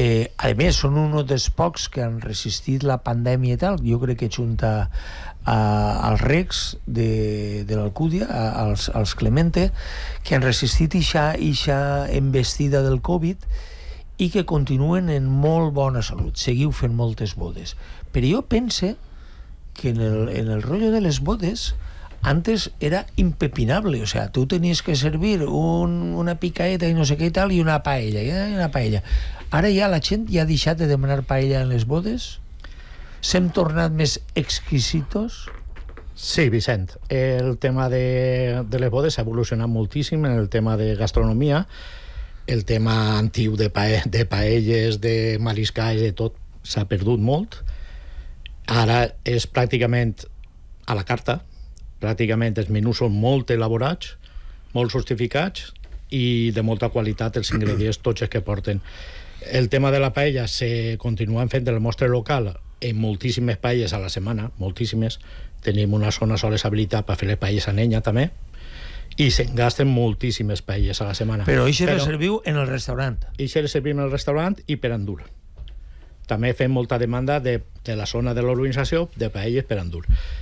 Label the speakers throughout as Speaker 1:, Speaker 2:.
Speaker 1: A més, són uns dels pocs que han resistit la pandèmia i tal. Jo crec que junta als regs de l'Alcúdia, als Clemente, que han resistit ixa embestida del Covid i que continuen en molt bona salut. Seguiu fent moltes bodes. Però jo pense que en el rotllo de les bodes antes era impepinable, o sea, tu tenies que servir una picaeta i no sé què i tal, i una paella, Ara ja la gent ja ha deixat de demanar paella en les bodes? S'hem tornat més exquisitos?
Speaker 2: Sí, Vicent, el tema de les bodes s'ha evolucionat moltíssim en el tema de gastronomia. El tema antiu de paelles, de mariscalls, de tot, s'ha perdut molt. Ara és pràcticament a la carta. Pràcticament els menús són molt elaborats, molt justificats i de molta qualitat els ingredients tots els que porten. El tema de la paella se continua fent del nostre local en moltíssimes paelles a la setmana, moltíssimes. Tenim una zona soles habilitat per fer les paelles a nenya també, i se'n gasten moltíssimes paelles a la setmana.
Speaker 1: Però això le serviu en el restaurant?
Speaker 2: Això le servim en el restaurant i per endur. També fem molta demanda de la zona de l'urbanització de paelles per endur.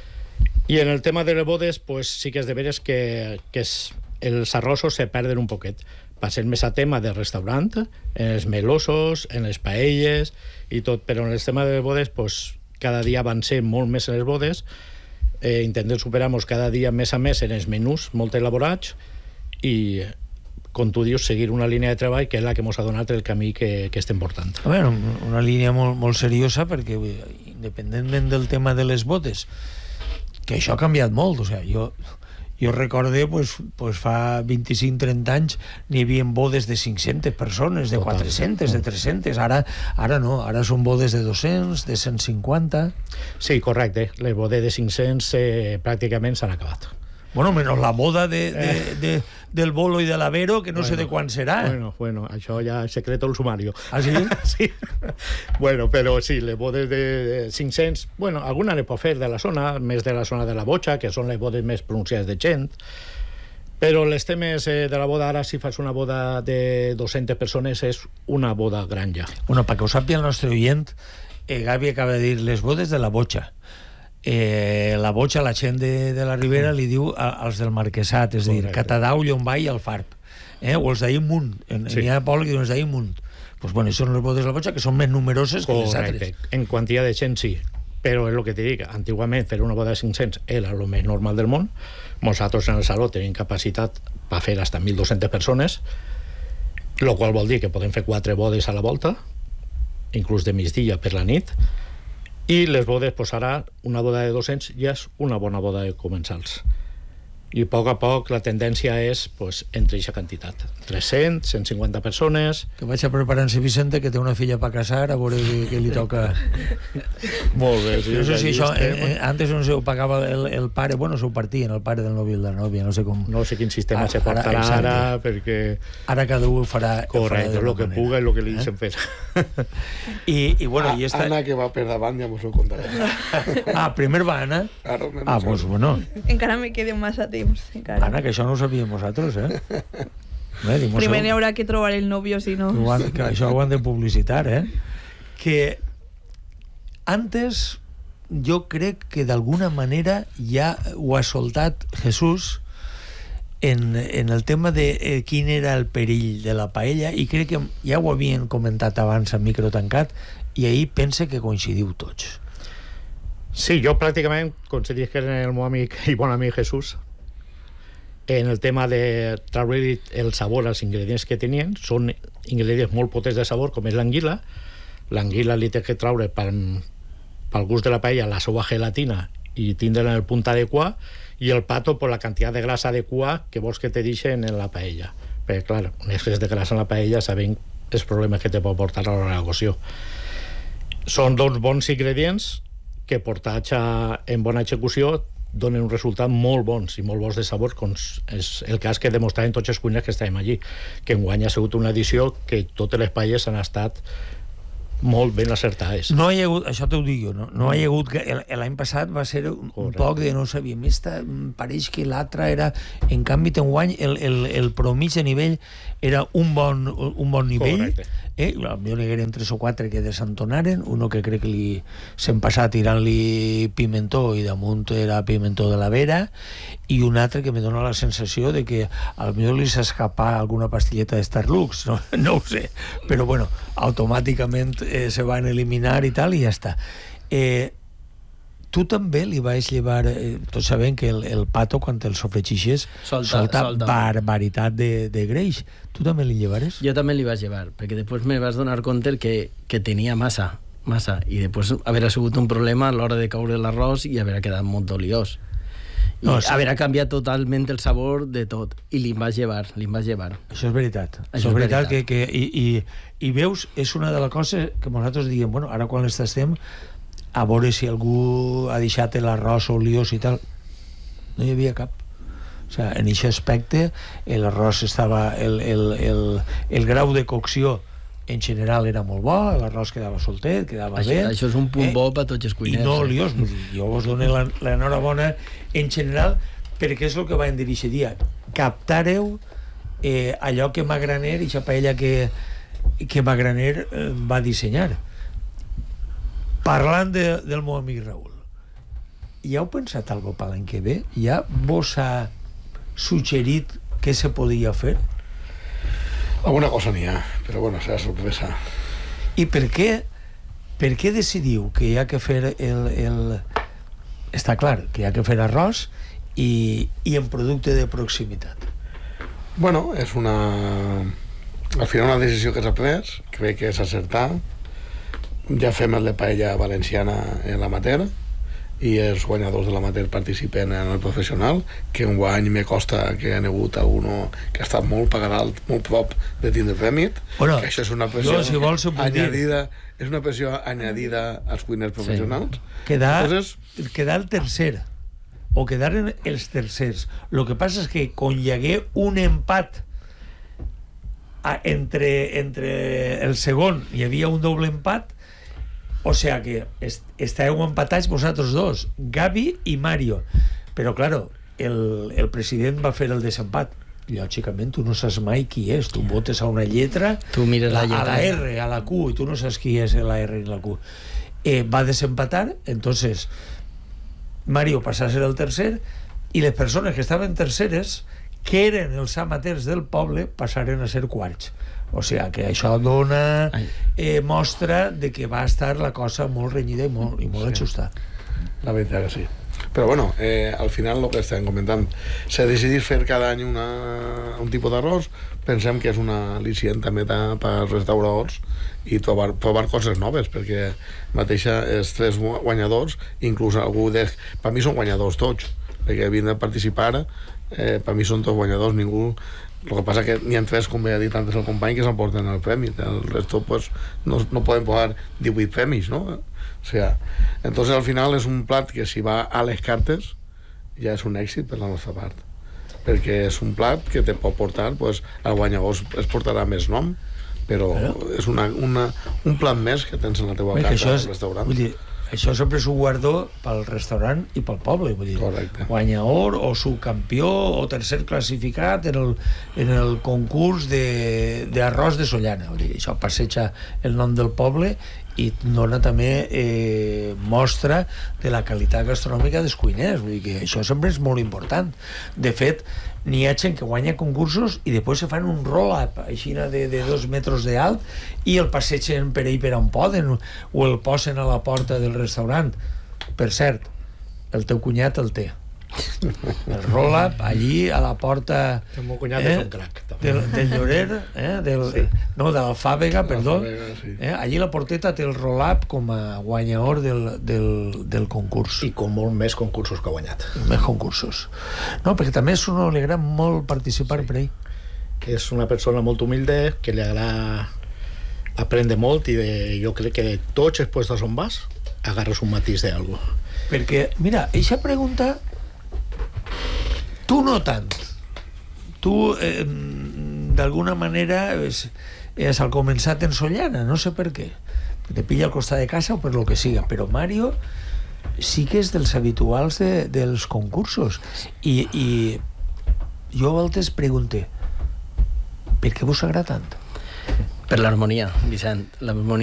Speaker 2: I en el tema de les bodes, pues, sí que és de veres que els arrossos se perden un poquet. Passem més a tema de restaurant, en els melosos, en les paelles i tot, però en el tema de les bodes, pues, cada dia avancem molt més en les bodes, intentem superar-nos cada dia més a més en els menús molt elaborats i, com tu dius, seguir una línia de treball que és la que ens ha donat el camí que estem portant.
Speaker 1: A veure, una línia molt seriosa, perquè independentment del tema de les bodes, que això ha canviat molt, o sigui, jo recorde, pues fa 25-30 anys n'hi havia bodes de 500 persones, de 400, de 300, ara no, ara són bodes de 200, de 150...
Speaker 2: Sí, correcte, les bodes de 500 pràcticament s'han acabat.
Speaker 1: Bueno, menys la boda del bolo i de l'Avero, que no sé de quan serà.
Speaker 2: Bueno, això ja és secreto del sumario.
Speaker 1: Ah, sí?
Speaker 2: Sí. Bueno, però sí, les bodes de 500... Bueno, alguna ne pot fer de la zona, més de la zona de la Bocha, que són les bodes més pronunciades de gent. Però els temes de la boda, ara, si fas una boda de 200 persones, és una boda gran ja.
Speaker 1: Bueno, perquè ho sàpiga el nostre oient, Gavi acaba de dir les bodes de la Bocha. La Bocha, la gent de la Ribera li diu als del Marquesat, és a dir, Catadau, Llombai i Alfarb, o els d'Aïmunt. N'hi ha poble que diuen els d'Aïmunt. Doncs bueno, són les bodes de la Bocha, que són més numeroses que les altres.
Speaker 2: En quantitat de gent sí, però és el que t'hi dic, antigament fer una boda de 500 era el més normal del món. Nosaltres en el saló tenim capacitat per fer fins a 1.200 persones, el qual vol dir que podem fer 4 bodes a la volta, inclús de migdia per la nit. I les bodes, pues ara una boda de 200 ja és una bona boda de comensals, i a poc la tendència és pues, entre aquesta quantitat, 300, 150 persones.
Speaker 1: Que vaig a preparar-se Vicente, que té una filla per casar, a veure què li toca.
Speaker 2: Molt bé, sí.
Speaker 1: No sé si això, antes no se ho pagava el pare, bueno, s'ho partien el pare del nòvio i de la nòvia, no sé com.
Speaker 2: No sé quin sistema se portarà ara, perquè...
Speaker 1: Ara cada un ho farà.
Speaker 2: Correcte, el que puga i el que li deixen fer.
Speaker 1: I bueno,
Speaker 3: Anna, que va per davant, ja mos ho contarà.
Speaker 1: Primer va Anna? Doncs bueno.
Speaker 4: Encara me queda massa temps.
Speaker 1: Anna, que això no ho sabíem nosaltres,
Speaker 4: Primer hi haurà que trobar el novio, si no...
Speaker 1: Que això ho han de publicitar, Que antes jo crec que d'alguna manera ja ho ha soltat Jesús en el tema de quin era el perill de la paella, i crec que ja ho havien comentat abans a micro tancat, i ahir pense que coincidiu tots.
Speaker 2: Sí, jo pràcticament considero que era el meu amic i bon amic Jesús. En el tema de treure el sabor als ingredients que tenien, són ingredients molt potents de sabor, com és l'anguila. L'anguila li té que treure pel gust de la paella la seva gelatina i tindre el punt adequat, i el pato per la quantitat de grasa adequada que vols que te deixen en la paella, perquè clar, un excés de grasa en la paella sabem els problemes que te pot portar a l'hora de la cocció. Són dos bons ingredients que portats en bona execució donen un resultat molt bons i molt bons de sabor, com és el cas que demostraven tots els cuiners que estàvem allí, que enguany ha sigut una edició que totes les paelles han estat molt ben acertades.
Speaker 1: No hi ha hagut, això t'ho dic jo, no hi ha hagut, l'any passat va ser un poc de no sabia, pareix que l'altre era, en canvi enguany el promig de nivell era un bon nivell. Potser n'hi hagueren 3 o 4 que desentonaren, uno que crec que se'n passava tirant-li pimentó i damunt era pimentó de la vera, i un altre que me dona la sensació de que potser li s'escapà alguna pastilleta de Starlux, no ho sé, però bueno, automàticament se van eliminar i tal, i ja està. Tu també li vas llevar, tots sabem que el pato quan el sofregixes solta barbaritat de greix. Tu també li llevares?
Speaker 5: Jo també li vaig llevar, perquè després me vas donar compte que tenia massa, i després haver sigut un problema a l'hora de caure l'arròs i haver quedat molt oliós. I haver canviat totalment el sabor de tot, i li vaig llevar.
Speaker 1: Això és veritat. Això és veritat. I veus, és una de les coses que nosaltres diguem, bueno, ara quan les tastem, a veure si algú ha deixat l'arròs oliós i tal. No hi havia cap. O sigui, en aquest aspecte l'arròs estava... El grau de cocció en general era molt bo, l'arròs quedava soltet, quedava bé.
Speaker 5: Això és un punt bo per tots els cuiners.
Speaker 1: I no oliós. Jo us dono l'enhorabona en general, perquè és el que vam dir aquest dia. Captàreu allò que Magraner, aquesta paella que Magraner va dissenyar. Parlant del meu amic Raül, ja heu pensat alguna cosa per l'any que ve? Ja vos ha suggerit què se podia fer?
Speaker 3: Alguna cosa n'hi ha, però bueno, serà sorpresa.
Speaker 1: I per què decidiu que hi ha que fer està clar, que hi ha que fer arròs i en producte de proximitat?
Speaker 3: Bueno, és al final una decisió que s'ha pres, crec que és acertar. Ja fem el de paella valenciana en l'amateur i els guanyadors de l'amateur participen en el professional, que un guany me costa que hi ha hagut algú que ha estat molt pagat, molt prop de tindre premi,
Speaker 1: bueno,
Speaker 3: que això és una pressió añadida, és una pressió añadida als cuiners professionals.
Speaker 1: Quedar el tercer o quedaren els tercers. El que passa és que quan hi hagué un empat entre el segon, hi havia un doble empat. O sea que estàveu empatats vosaltres dos, Gavi i Mario. Però, claro, el president va fer el desempat. Lògicament, tu no saps mai qui és. Tu votes a una lletra,
Speaker 5: tu mires la lletra,
Speaker 1: a la R, a la Q, i tu no saps qui és la R i la Q. Va desempatar, entonces Mario passa a ser el tercer, i les persones que estaven terceres, que eren els amateurs del poble, passaren a ser quarts. O sigui que això dona mostra de que va estar la cosa molt renyida i molt ajustada.
Speaker 3: La veritat que sí. Però bueno, al final el que estem comentant, si decidís fer cada any un tipus d'arròs, pensem que és una al·licient també per als restauradors i provar coses noves, perquè mateixa els 3 guanyadors, inclús algú per mi són guanyadors tots, perquè havien de participar, per mi són tots guanyadors, ningú. El que passa que n'hi ha 3, com ja ha dit antes el company, que s'emporten el premi. El resto pues, no poden posar 18 premis, ¿no? O sea, entonces al final és un plat que si va a les cartes ja és un èxit per la nostra part, perquè és un plat que te pot portar, pues, el guanyador es portarà més nom, però és un plat més que tens en la teva casa al restaurant.
Speaker 1: Vull dir, això sempre és un guardó pel restaurant i pel poble, vull dir.
Speaker 3: Correcte.
Speaker 1: Guanyador o subcampió o tercer classificat en el concurs d'arròs de Sollana, vull dir, això passeja el nom del poble i dona també mostra de la qualitat gastronòmica dels cuiners, vull dir que això sempre és molt important. De fet, n'hi ha gent que guanya concursos i després se fan un roll-up així de 2 metres d'alt i el passegen per ell per on poden o el posen a la porta del restaurant. Per cert, el teu cunyat el té, el roll-up allí a la porta.
Speaker 2: El meu cunyat és un crac
Speaker 1: del Llorer, no, de l'Alfàbega, perdó,
Speaker 3: sí.
Speaker 1: Allí la porteta té el roll-up com a guanyador del concurs.
Speaker 2: I com molt més concursos que ha guanyat.
Speaker 1: Més concursos. No, perquè també és un li agrada molt participar per ell.
Speaker 2: Que és una persona molt humilde, que li agrada aprendre molt i jo crec que de tots els puestos on vas agarres un matís d'algú.
Speaker 1: Perquè, mira, eixa pregunta tu no tant. Tu, d'alguna manera, és al començat en Sollana, no sé per què. Te pilla al costat de casa o per lo que siga. Però Mario sí que és dels habituals dels concursos. I jo a voltes pregunte, per què vos agrada tant?
Speaker 5: Per l'harmonia, Vicent. L'harmonia